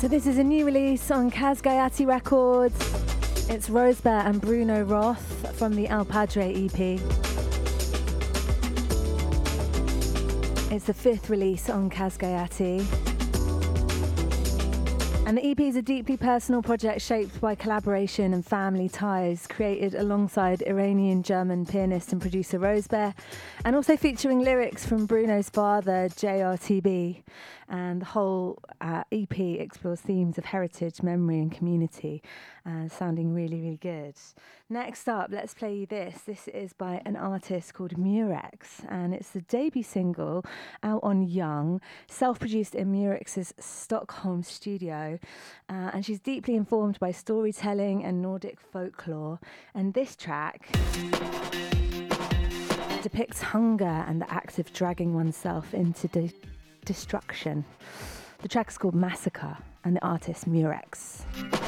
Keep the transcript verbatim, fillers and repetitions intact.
So this is a new release on Kaz Gayati Records. It's Rosebear and Bruno Roth from the El Padre E P. It's the fifth release on Kaz Gayati. And the E P is a deeply personal project shaped by collaboration and family ties, created alongside Iranian-German pianist and producer Rosebear, and also featuring lyrics from Bruno's father, J R T B. And the whole uh, E P explores themes of heritage, memory and community, uh, sounding really, really good. Next up, let's play you this. This is by an artist called Murex, and it's the debut single out on Young, self-produced in Murex's Stockholm studio. Uh, and she's deeply informed by storytelling and Nordic folklore. And this track depicts hunger and the act of dragging oneself into de- destruction. The track is called Massacre, and the artist Murex.